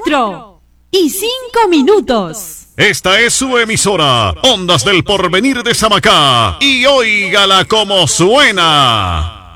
4:05. Esta es su emisora, Ondas del Porvenir de Samacá. Y óigala como suena.